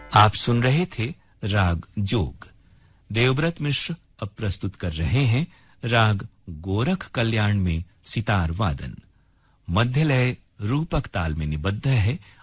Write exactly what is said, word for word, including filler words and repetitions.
आप सुन रहे थे राग जोग। देवव्रत मिश्र अब प्रस्तुत कर रहे हैं राग गोरख कल्याण में सितार वादन। मध्य लय रूपक ताल में निबद्ध है